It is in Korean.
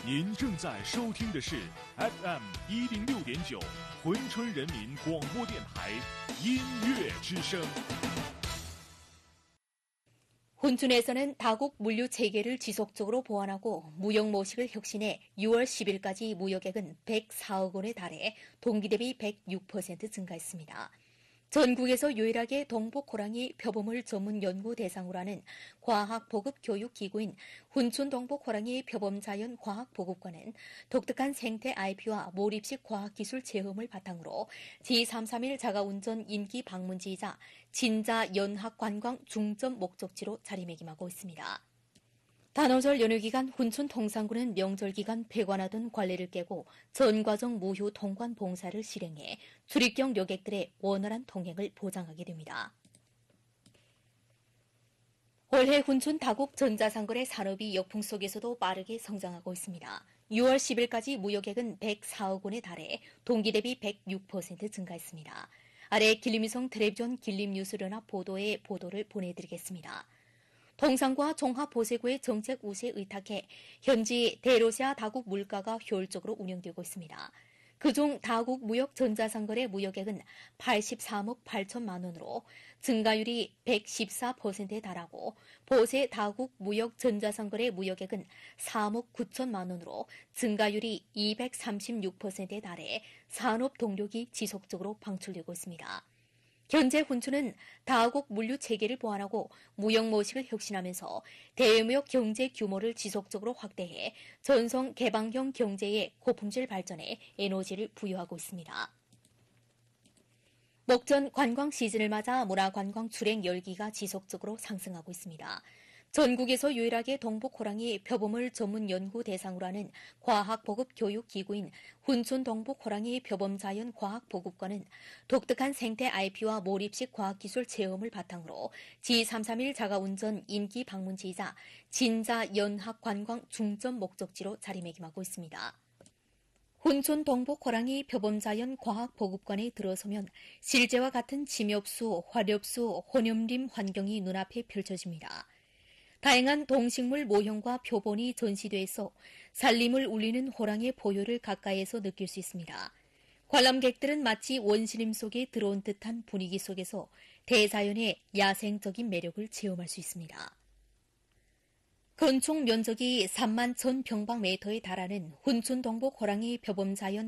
您正在收听的是 FM106.9珲春人民广播电台音乐之声。 혼춘에서는 다국 물류 체계를 지속적으로 보완하고 무역 모식을 혁신해 6월 10일까지 무역액은 104억 원에 달해 동기 대비 106% 증가했습니다. 전국에서 유일하게 동북호랑이 표범을 전문 연구 대상으로 하는 과학보급교육기구인 훈춘동북호랑이 표범자연과학보급관은 독특한 생태 IP와 몰입식 과학기술 체험을 바탕으로 G331 자가운전 인기 방문지이자 진자 연합관광 중점 목적지로 자리매김하고 있습니다. 단오절 연휴기간 훈춘 통상구는 명절기간 폐관하던 관례를 깨고 전과정 무휴 통관 봉사를 실행해 출입경 여객들의 원활한 통행을 보장하게 됩니다. 올해 훈춘 다국 전자상거래 산업이 역풍 속에서도 빠르게 성장하고 있습니다. 6월 10일까지 무역액은 104억 원에 달해 동기 대비 106% 증가했습니다. 아래 길림위성 텔레비전 길림뉴스연합 보도에 보도를 보내드리겠습니다. 통상과 종합보세구의 정책 우시에 의탁해 현지 대로시아 다국 물가가 효율적으로 운영되고 있습니다. 그중 다국 무역 전자상거래 무역액은 83억 8천만 원으로 증가율이 114%에 달하고 보세 다국 무역 전자상거래 무역액은 3억 9천만 원으로 증가율이 236%에 달해 산업 동력이 지속적으로 방출되고 있습니다. 현재 훈춘은 다국 물류 체계를 보완하고 무역 모식을 혁신하면서 대무역 경제 규모를 지속적으로 확대해 전성 개방형 경제의 고품질 발전에 에너지를 부여하고 있습니다. 목전 관광 시즌을 맞아 문화관광 출행 열기가 지속적으로 상승하고 있습니다. 전국에서 유일하게 동북호랑이 표범을 전문 연구 대상으로 하는 과학보급교육기구인 훈춘동북호랑이 표범자연과학보급관은 독특한 생태 IP와 몰입식 과학기술 체험을 바탕으로 G331 자가운전 인기 방문지이자 진자 연합관광 중점 목적지로 자리매김하고 있습니다. 훈춘 동북호랑이 표범자연 과학보급관에 들어서면 실제와 같은 침엽수, 화렵수, 혼염림 환경이 눈앞에 펼쳐집니다. 다양한 동식물 모형과 표본이 전시돼 있어 살림을 울리는 호랑이의 포효를 가까이에서 느낄 수 있습니다. 관람객들은 마치 원시림 속에 들어온 듯한 분위기 속에서 대자연의 야생적인 매력을 체험할 수 있습니다. 건축 면적이 3만 1,000평방미터에 달하는 훈춘 동북 호랑이 표범자연